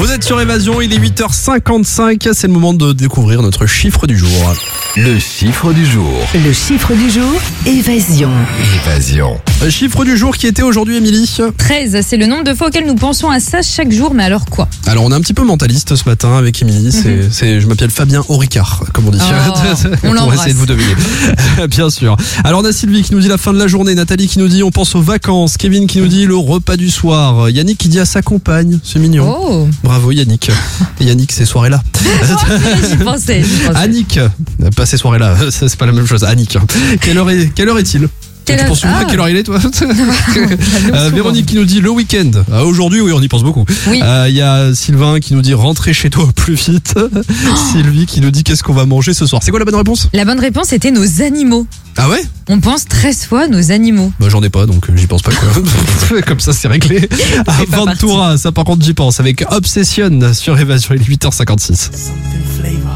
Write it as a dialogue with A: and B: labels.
A: Vous êtes sur Évasion, il est 8h55, c'est le moment de découvrir notre chiffre du jour.
B: Le chiffre du jour.
C: Le chiffre du jour, Évasion.
B: Évasion.
A: Chiffre du jour qui était aujourd'hui, Émilie.
D: 13, c'est le nombre de fois auquel nous pensons à ça chaque jour, mais alors quoi?
A: Alors on est un petit peu mentaliste ce matin avec Émilie, je m'appelle Fabien Auricard, comme on dit.
D: On
A: va
D: l'embrasse.
A: essayer de vous deviner. Bien sûr. Alors on a Sylvie qui nous dit la fin de la journée, Nathalie qui nous dit on pense aux vacances, Kevin qui nous dit le repas du soir, Yannick qui dit à sa compagne, c'est mignon.
D: Oh,
A: Bravo Yannick. Et Yannick, ces soirées-là.
D: j'y pensais.
A: Annick, pas ces soirées-là, c'est pas la même chose. Annick, quelle heure est-il? Tu penses souvent à quelle heure il est, toi? Véronique qui nous dit le week-end. Aujourd'hui, oui, on y pense beaucoup.
D: Oui.
A: Y a Sylvain qui nous dit rentrer chez toi au plus vite. Sylvie qui nous dit qu'est-ce qu'on va manger ce soir. C'est quoi la bonne réponse?
D: La bonne réponse était nos animaux.
A: Ah ouais?
D: On pense 13 fois à nos animaux.
A: Bah j'en ai pas, donc j'y pense pas. Quoi. Comme ça, c'est réglé. Ventura, ça par contre j'y pense. Avec Obsession sur Évasion, il est 8h56.